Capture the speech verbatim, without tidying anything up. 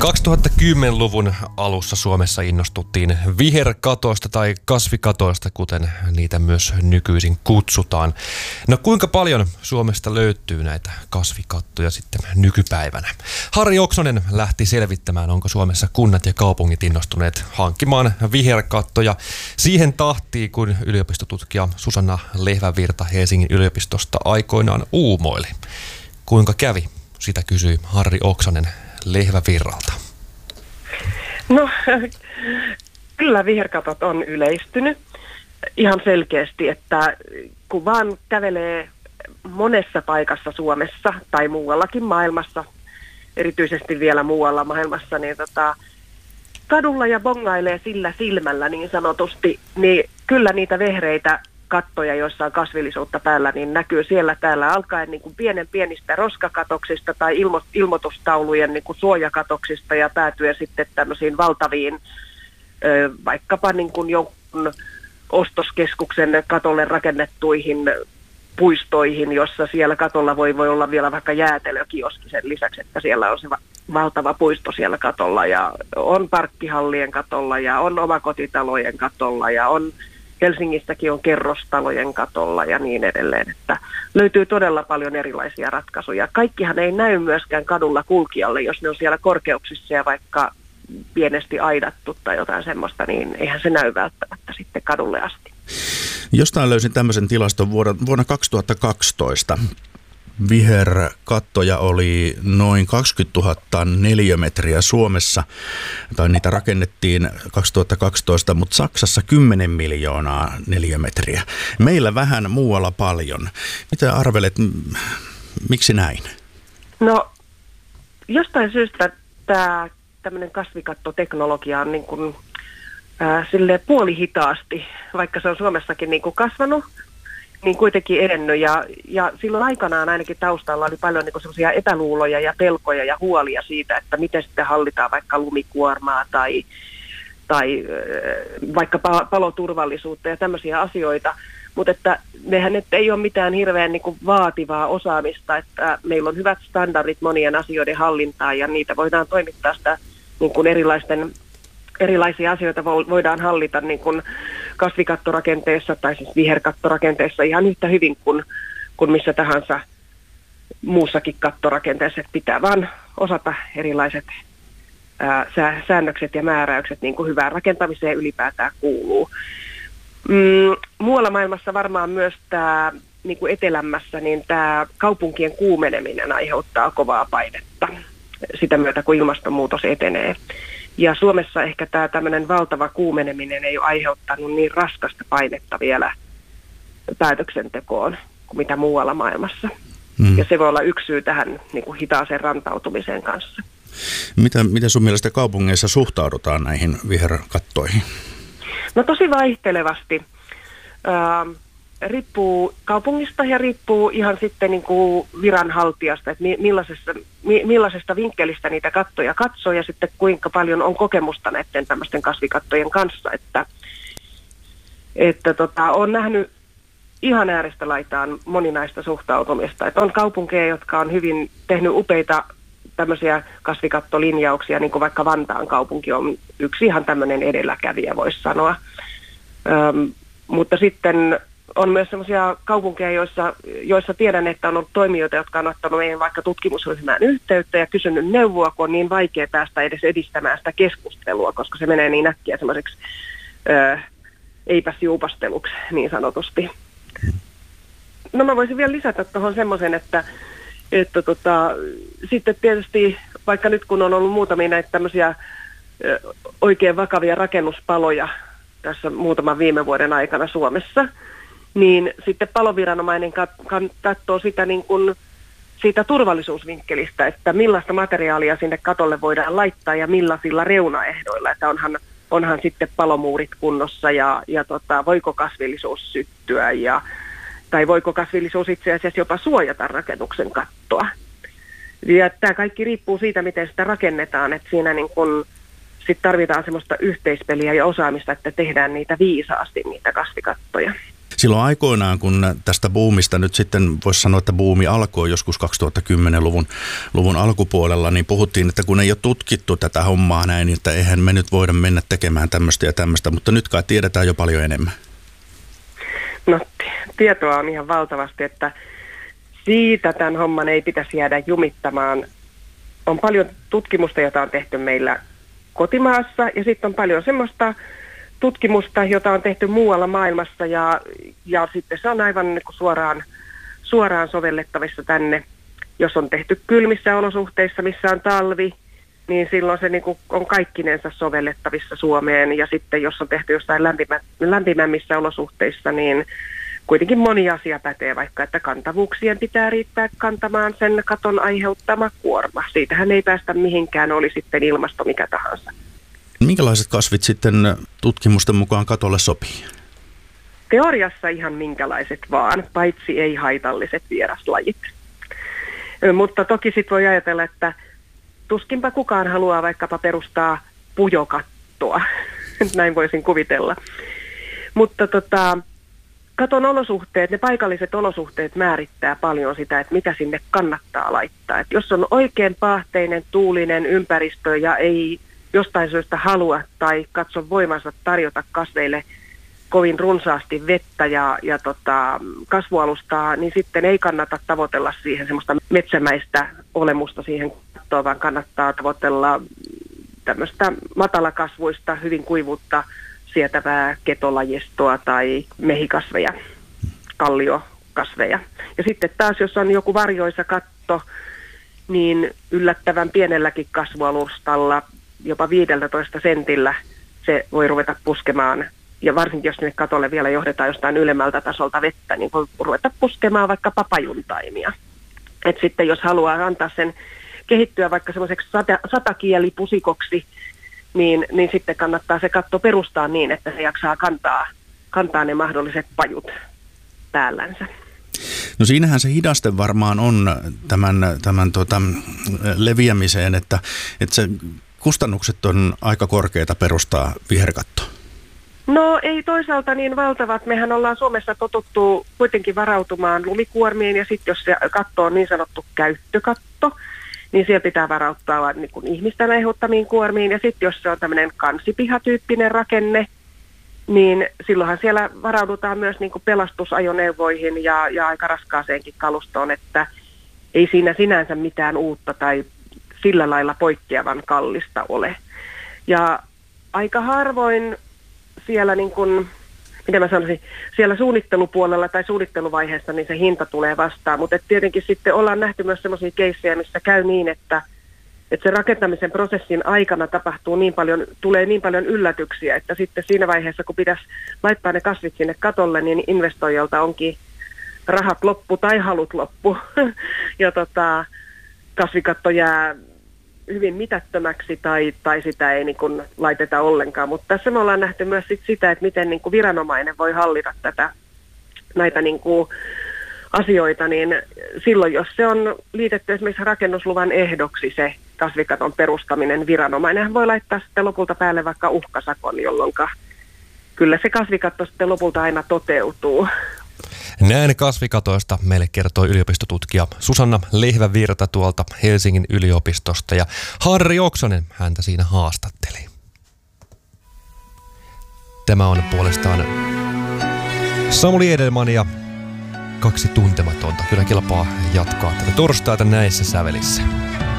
kaksituhattakymmenluvun alussa Suomessa innostuttiin viherkatoista tai kasvikatoista, kuten niitä myös nykyisin kutsutaan. No kuinka paljon Suomesta löytyy näitä kasvikattoja sitten nykypäivänä? Harri Oksanen lähti selvittämään, onko Suomessa kunnat ja kaupungit innostuneet hankkimaan viherkattoja siihen tahtiin, kun yliopistotutkija Susanna Lehvävirta Helsingin yliopistosta aikoinaan uumoili. Kuinka kävi? Sitä kysyi Harri Oksanen Lehvävirralta. No, kyllä viherkatot on yleistynyt ihan selkeästi, että kun vaan kävelee monessa paikassa Suomessa tai muuallakin maailmassa, erityisesti vielä muualla maailmassa, niin tota, kadulla ja bongailee sillä silmällä niin sanotusti, niin kyllä niitä vehreitä kattoja, joissa on kasvillisuutta päällä, niin näkyy siellä täällä alkaen niin kuin pienen pienistä roskakatoksista tai ilmo- ilmoitustaulujen niin kuin suojakatoksista ja päätyen sitten tämmöisiin valtaviin ö, vaikkapa niin kuin jonkun ostoskeskuksen katolle rakennettuihin puistoihin, jossa siellä katolla voi, voi olla vielä vaikka jäätelökioski sen lisäksi, että siellä on se va- valtava puisto siellä katolla ja on parkkihallien katolla ja on omakotitalojen katolla ja on Helsingissäkin on kerrostalojen katolla ja niin edelleen, että löytyy todella paljon erilaisia ratkaisuja. Kaikkihan ei näy myöskään kadulla kulkijalle, jos ne on siellä korkeuksissa ja vaikka pienesti aidattu tai jotain semmoista, niin eihän se näy välttämättä sitten kadulle asti. Jostain löysin tämmöisen tilaston vuonna, vuonna kaksituhattakaksitoista. Viherkattoja oli noin kaksikymmentätuhatta neliömetriä Suomessa, tai niitä rakennettiin kaksituhattakaksitoista, mutta Saksassa kymmenen miljoonaa neliömetriä. Meillä vähän, muualla paljon. Mitä arvelet, miksi näin? No, jostain syystä tämä tämmöinen kasvikattoteknologia on niin kuin, äh, silleen puolihitaasti, vaikka se on Suomessakin niin kuin kasvanut, niin kuitenkin edennyt ja, ja silloin aikanaan ainakin taustalla oli paljon niin semmoisia epäluuloja ja pelkoja ja huolia siitä, että miten sitten hallitaan vaikka lumikuormaa tai, tai vaikka paloturvallisuutta ja tämmöisiä asioita, mutta että mehän nyt ei ole mitään hirveän niin kuin vaativaa osaamista, että meillä on hyvät standardit monien asioiden hallintaan ja niitä voidaan toimittaa sitä niin kuin erilaisten Erilaisia asioita voidaan hallita niin kuin kasvikattorakenteessa tai siis viherkattorakenteessa ihan yhtä hyvin kuin, kuin missä tahansa muussakin kattorakenteessa. Että pitää vaan osata erilaiset ää, säännökset ja määräykset niin kuin hyvään rakentamiseen ylipäätään kuuluu. Mm, muualla maailmassa varmaan myös tämä niin kuin etelämässä, niin tämä kaupunkien kuumeneminen aiheuttaa kovaa painetta sitä myötä, kun ilmastonmuutos etenee. Ja Suomessa ehkä tämä tämmöinen valtava kuumeneminen ei ole aiheuttanut niin raskasta painetta vielä päätöksentekoon kuin mitä muualla maailmassa. Mm. Ja se voi olla yksi syy tähän niin kuin hitaaseen rantautumiseen kanssa. Mitä, miten sun mielestä kaupungeissa suhtaudutaan näihin viherkattoihin? No tosi vaihtelevasti. Ähm, riippuu kaupungista ja riippuu ihan sitten niin kuin viranhaltijasta, että millaisesta, millaisesta vinkkelistä niitä kattoja katsoo ja sitten kuinka paljon on kokemusta näiden tämmöisten kasvikattojen kanssa. Että, että tota, on nähnyt ihan äärestä laitaan moninaista suhtautumista. Että on kaupunkeja, jotka on hyvin tehnyt upeita tämmöisiä kasvikattolinjauksia, niin kuin vaikka Vantaan kaupunki on yksi ihan tämmöinen edelläkävijä, voisi sanoa. Öm, mutta sitten on myös sellaisia kaupunkeja, joissa, joissa tiedän, että on ollut toimijoita, jotka on ottanut meidän vaikka tutkimusryhmään yhteyttä ja kysynyt neuvoa, kun on niin vaikea päästä edes edistämään sitä keskustelua, koska se menee niin äkkiä semmoiseksi ö, eipäs juupasteluksi niin sanotusti. No mä voisin vielä lisätä tuohon semmoisen, että, että tota, sitten tietysti vaikka nyt kun on ollut muutamia näitä tämmöisiä ö, oikein vakavia rakennuspaloja tässä muutaman viime vuoden aikana Suomessa, niin sitten paloviranomainen katsoo sitä niin kuin siitä turvallisuusvinkkelistä, että millaista materiaalia sinne katolle voidaan laittaa ja millaisilla reunaehdoilla, että onhan, onhan sitten palomuurit kunnossa ja, ja tota, voiko kasvillisuus syttyä ja, tai voiko kasvillisuus itse asiassa jopa suojata rakennuksen kattoa. Ja tämä kaikki riippuu siitä, miten sitä rakennetaan, että siinä niin kuin sit tarvitaan semmoista yhteispeliä ja osaamista, että tehdään niitä viisaasti, niitä kasvikattoja. Silloin aikoinaan, kun tästä buumista nyt sitten voisi sanoa, että buumi alkoi joskus kaksituhattakymmenluvun luvun alkupuolella, niin puhuttiin, että kun ei ole tutkittu tätä hommaa näin, niin että eihän me nyt voida mennä tekemään tämmöistä ja tämmöistä, mutta nyt kai tiedetään jo paljon enemmän. No tietoa on ihan valtavasti, että siitä tämän homman ei pitäisi jäädä jumittamaan. On paljon tutkimusta, jota on tehty meillä kotimaassa ja sitten on paljon semmoista tutkimusta, jota on tehty muualla maailmassa ja, ja sitten se on aivan niin kuin suoraan, suoraan sovellettavissa tänne. Jos on tehty kylmissä olosuhteissa, missä on talvi, niin silloin se niin kuin on kaikkinensa sovellettavissa Suomeen. Ja sitten jos on tehty jostain lämpimä, lämpimämmissä olosuhteissa, niin kuitenkin moni asia pätee, vaikka että kantavuuksien pitää riittää kantamaan sen katon aiheuttama kuorma. Siitähän ei päästä mihinkään, oli sitten ilmasto mikä tahansa. Minkälaiset kasvit sitten tutkimusten mukaan katolle sopii? Teoriassa ihan minkälaiset vaan, paitsi ei haitalliset vieraslajit. Mutta toki sitten voi ajatella, että tuskinpa kukaan haluaa vaikkapa perustaa pujokattoa. Näin voisin kuvitella. Mutta tota, katon olosuhteet, ne paikalliset olosuhteet määrittää paljon sitä, että mitä sinne kannattaa laittaa. Et jos on oikein paahteinen, tuulinen ympäristö ja ei jostain syystä halua tai katso voimansa tarjota kasveille kovin runsaasti vettä ja, ja tota, kasvualustaa, niin sitten ei kannata tavoitella siihen semmoista metsämäistä olemusta siihen kattoon, vaan kannattaa tavoitella tämmöistä matalakasvuista, hyvin kuivuutta sietävää ketolajistoa tai mehikasveja, kalliokasveja. Ja sitten taas, jos on joku varjoisa katto, niin yllättävän pienelläkin kasvualustalla, jopa viideltätoista sentillä, se voi ruveta puskemaan. Ja varsinkin, jos sinne katolle vielä johdetaan jostain ylemmältä tasolta vettä, niin voi ruveta puskemaan vaikka papajuntaimia. Et sitten jos haluaa antaa sen kehittyä vaikka semmoiseksi sata, satakielipusikoksi, niin, niin sitten kannattaa se katto perustaa niin, että se jaksaa kantaa, kantaa ne mahdolliset pajut päällänsä. No siinähän se hidaste varmaan on tämän, tämän tuota, leviämiseen, että, että se kustannukset on aika korkeita perustaa viherkatto. No ei toisaalta niin valtavat. Mehän ollaan Suomessa totuttu kuitenkin varautumaan lumikuormiin ja sitten jos se katto on niin sanottu käyttökatto, niin siellä pitää varautua niin kuin ihmisten aiheuttamiin kuormiin. Ja sitten jos se on tämmöinen kansipihatyyppinen rakenne, niin silloinhan siellä varaudutaan myös niin kuin pelastusajoneuvoihin ja, ja aika raskaaseenkin kalustoon, että ei siinä sinänsä mitään uutta tai sillä lailla poikkeavan kallista ole. Ja aika harvoin siellä niin kuin, miten mä sanoisin, siellä suunnittelupuolella tai suunnitteluvaiheessa niin se hinta tulee vastaan, mutta tietenkin sitten ollaan nähty myös semmoisia keissejä, missä käy niin, että, että se rakentamisen prosessin aikana tapahtuu niin paljon, tulee niin paljon yllätyksiä, että sitten siinä vaiheessa, kun pitäisi laittaa ne kasvit sinne katolle, niin investoijalta onkin rahat loppu tai halut loppu ja tota, kasvikatto jää hyvin mitättömäksi tai, tai sitä ei niin kuin laiteta ollenkaan. Mutta tässä me ollaan nähty myös sit sitä, että miten niin kuin viranomainen voi hallita tätä, näitä niin kuin asioita, niin silloin jos se on liitetty esimerkiksi rakennusluvan ehdoksi se kasvikaton perustaminen, viranomainen voi laittaa sitten lopulta päälle vaikka uhkasakon, jolloin kyllä se kasvikatto sitten lopulta aina toteutuu. Näin kasvikatoista meille kertoi yliopistotutkija Susanna Lehvävirta tuolta Helsingin yliopistosta ja Harri Oksanen häntä siinä haastatteli. Tämä on puolestaan Samuli Edelman ja Kaksi tuntematonta. Kyllä kelpaa jatkaa tätä torstaita näissä sävelissä.